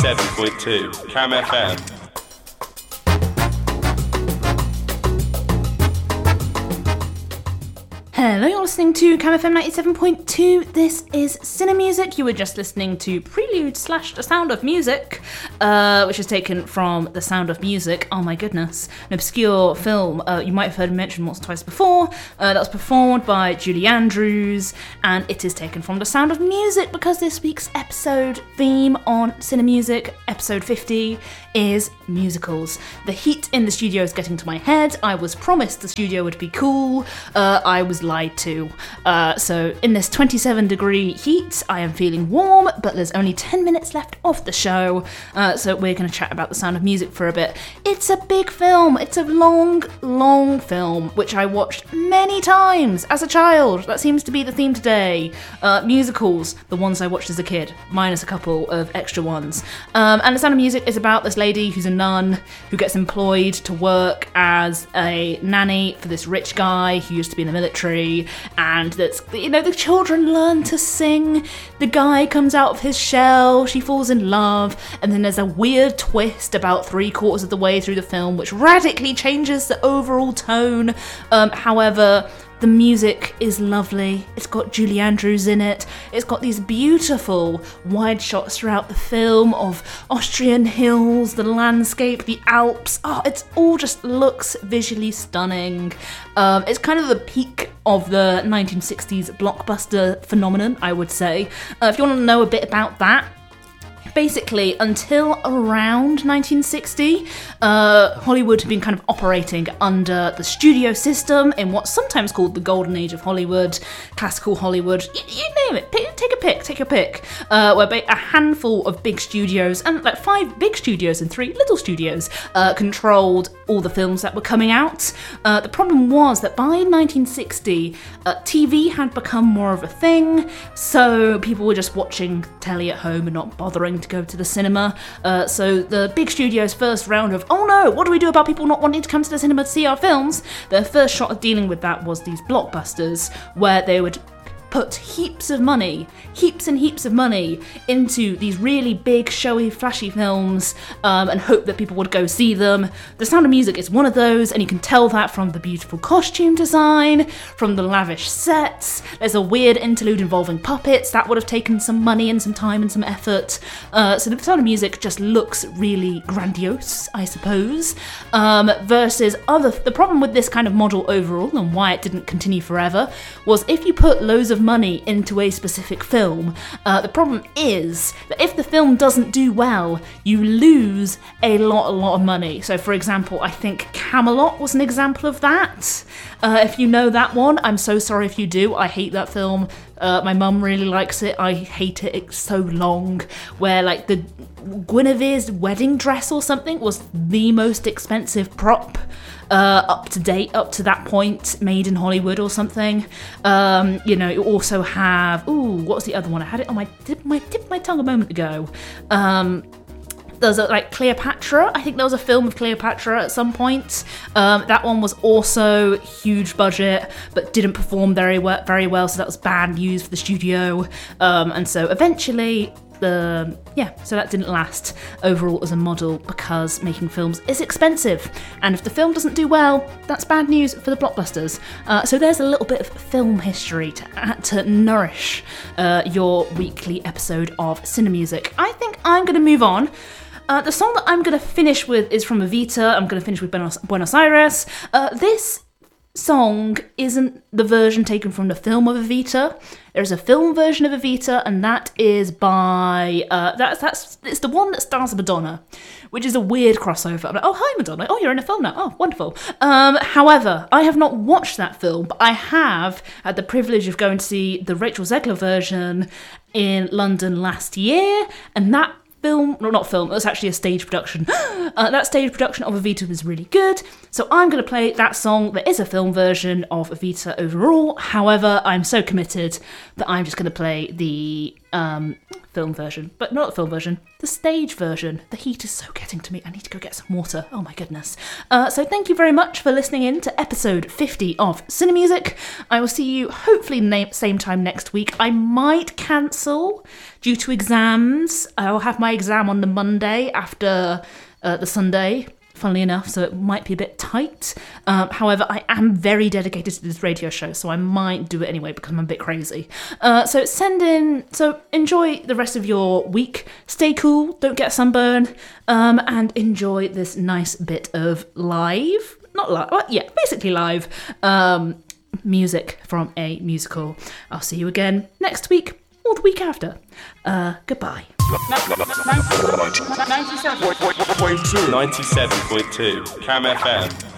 97.2 Cam FM. Hello, you're listening to Cam FM 97.2. This is Cinemusic. You were just listening to Prelude / The Sound of Music, which is taken from The Sound of Music. Oh my goodness. An obscure film you might have heard mentioned once or twice before. That was performed by Julie Andrews, and it is taken from The Sound of Music because this week's episode theme on Cinemusic, episode 50, is musicals. The heat in the studio is getting to my head. I was promised the studio would be cool. I was lied to. So in this 27-degree heat, I am feeling warm, but there's only 10 minutes left of the show, so we're going to chat about The Sound of Music for a bit. It's a big film. It's a long, long film, which I watched many times as a child. That seems to be the theme today. Musicals, the ones I watched as a kid, minus a couple of extra ones. And The Sound of Music is about this lady who's a nun who gets employed to work as a nanny for this rich guy who used to be in the military, and that's, you know, the children learn to sing, the guy comes out of his shell, she falls in love, and then there's a weird twist about 3/4 of the way through the film which radically changes the overall tone. However, the music is lovely. It's got Julie Andrews in it. It's got these beautiful wide shots throughout the film of Austrian hills, the landscape, the Alps. Oh, it all just looks visually stunning. It's kind of the peak of the 1960s blockbuster phenomenon, I would say. If you want to know a bit about that, basically, until around 1960, Hollywood had been kind of operating under the studio system in what's sometimes called the golden age of Hollywood, classical Hollywood, you name it, take your pick, where a handful of big studios, and like 5 big studios and 3 little studios, controlled all the films that were coming out. The problem was that by 1960, TV had become more of a thing, so people were just watching telly at home and not bothering to go to the cinema. So the big studio's first round of, oh no, what do we do about people not wanting to come to the cinema to see our films? Their first shot of dealing with that was these blockbusters, where they would put heaps and heaps of money into these really big, showy, flashy films, and hope that people would go see them. The Sound of Music is one of those, and you can tell that from the beautiful costume design, from the lavish sets. There's a weird interlude involving puppets. That would have taken some money and some time and some effort. So the Sound of Music just looks really grandiose, I suppose, versus the problem with this kind of model overall, and why it didn't continue forever, was if you put loads of money into a specific film, the problem is that if the film doesn't do well, you lose a lot of money. So for example, I think Camelot was an example of that. If you know that one, I'm so sorry if you do. I hate that film. My mum really likes it. I hate it. It's so long. Where like the Guinevere's wedding dress or something was the most expensive prop up to date, up to that point, made in Hollywood or something. You know, you also have, what was the other one? I had it on my tip of my tongue a moment ago. There's like Cleopatra. I think there was a film of Cleopatra at some point. That one was also huge budget, but didn't perform very well, so that was bad news for the studio. And so eventually, so that didn't last overall as a model because making films is expensive. And if the film doesn't do well, that's bad news for the blockbusters. So there's a little bit of film history to nourish your weekly episode of Cinemusic. I think I'm going to move on. The song that I'm going to finish with is from Evita. I'm going to finish with Buenos Aires. This song isn't the version taken from the film of Evita. There's a film version of Evita, and that is by it's the one that stars Madonna, which is a weird crossover. I'm like, oh hi Madonna, oh you're in a film now, oh wonderful. However, I have not watched that film, but I have had the privilege of going to see the Rachel Zegler version in London last year, and that film, no, not film, it was actually a stage production. That stage production of Evita was really good, so I'm going to play that song. There is a film version of Evita overall, however, I'm so committed that I'm just going to play the film version, but not the film version, the stage version. The heat is so getting to me. I need to go get some water. Oh my goodness. So thank you very much for listening in to episode 50 of Cinemusic. I will see you hopefully same time next week. I might cancel due to exams. I'll have my exam on the Monday after the Sunday, funnily enough, so it might be a bit tight. However, I am very dedicated to this radio show, so I might do it anyway because I'm a bit crazy. So enjoy the rest of your week. Stay cool, don't get sunburned, and enjoy this nice bit of basically live music from a musical. I'll see you again next week or the week after. Goodbye. 97.2 Cam FM.